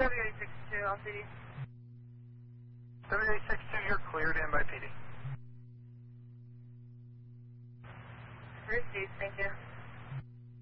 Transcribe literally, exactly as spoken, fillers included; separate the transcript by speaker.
Speaker 1: W A six two, L C D.
Speaker 2: W A six two, you're cleared in by P D.
Speaker 1: Received, thank you.